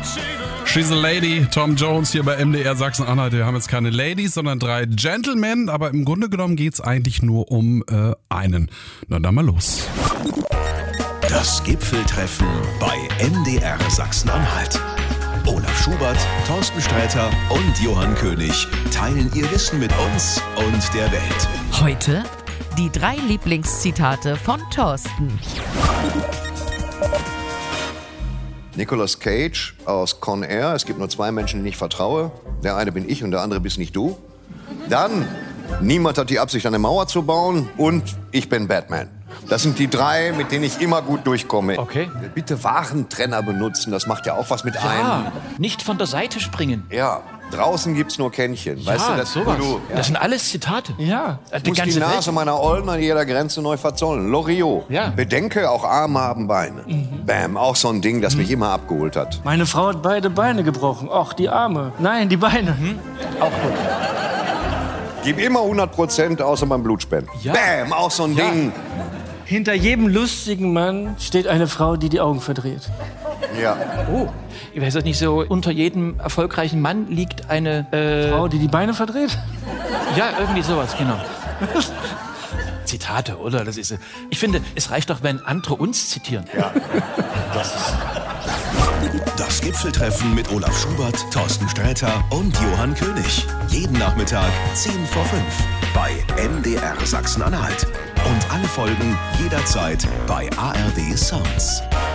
She's a Lady, Tom Jones hier bei MDR Sachsen-Anhalt. Wir haben jetzt keine Ladies, sondern 3 Gentlemen, aber im Grunde genommen geht's eigentlich nur um einen. Na dann mal los. Das Gipfeltreffen bei MDR Sachsen-Anhalt. Olaf Schubert, Thorsten Sträter und Johann König teilen ihr Wissen mit uns und der Welt. Heute die 3 Lieblingszitate von Thorsten. Nicolas Cage aus Con Air. Es gibt nur 2 Menschen, denen ich vertraue. Der eine bin ich und der andere bist nicht du. Dann, niemand hat die Absicht, eine Mauer zu bauen. Und ich bin Batman. Das sind die 3, mit denen ich immer gut durchkomme. Okay. Bitte Warentrenner benutzen, das macht ja auch was mit einem. Nicht von der Seite springen. Ja, draußen gibt's nur Kännchen. Weißt du, das, sowas. ja. Das sind alles Zitate. Ja. Ich muss die Nase meiner Ollen an jeder Grenze neu verzollen. Loriot. Ja. Bedenke, auch Arme haben Beine. Bam, auch so ein Ding, das mich immer abgeholt hat. Meine Frau hat beide Beine gebrochen. Och, die Arme. Nein, die Beine. Auch gut. Gib immer 100%, außer beim Blutspenden. Ja. Bam, auch so ein Ding. Hinter jedem lustigen Mann steht eine Frau, die die Augen verdreht. Ja. Oh, ich weiß das nicht so. Unter jedem erfolgreichen Mann liegt eine Frau, die die Beine verdreht? Ja, irgendwie sowas, genau. Zitate, oder? Das ist. Ich finde, es reicht doch, wenn andere uns zitieren. Ja. Das Gipfeltreffen mit Olaf Schubert, Thorsten Sträter und Johann König. Jeden Nachmittag 10 vor 5 bei MDR Sachsen-Anhalt. Und alle Folgen jederzeit bei ARD Sounds.